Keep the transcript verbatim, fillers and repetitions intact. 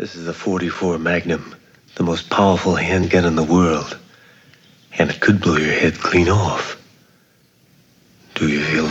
This is a forty-four Magnum, the most powerful handgun in the world. And it could blow your head clean off. Do you feel